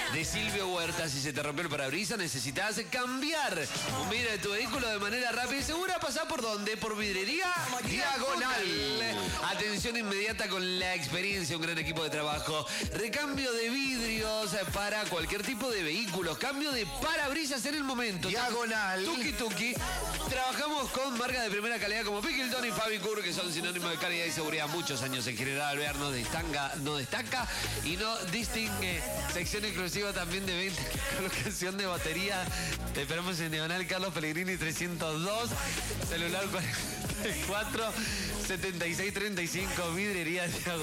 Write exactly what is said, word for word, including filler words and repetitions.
de Silvio Huerta. Si se te rompió el parabrisas, necesitas cambiar un vidrio de tu vehículo de manera rápida y segura. Pasá por dónde? Por Vidrería Diagonal. Atención inmediata con la experiencia, un gran equipo de trabajo. Recambio de vidrios para cualquier tipo de vehículos. Cambio de parabrisas en el momento. Diagonal. Tuki tuki. Trabajamos con marcas de primera calidad como Pickleton y Fabicur, que son sinónimos de calidad y seguridad. Muchos años en General Alvear no destaca, no destaca y no distingue. Sección exclusiva también de venta, colocación de batería. Te esperamos en Diagonal Carlos Pellegrini trescientos dos. Celular cuarenta y cuatro setenta y seis treinta y cinco. Vidrería Diagonal.